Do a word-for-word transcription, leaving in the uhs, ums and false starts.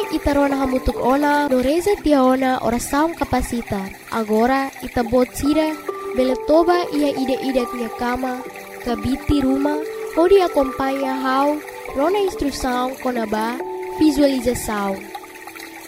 itarona hamutuk ona no reza tia ona oração capacita. Agora itabot sira bele toba ia ide-ide tia kama kabiti rumah pode acompanhar how rona instrução konaba visualização.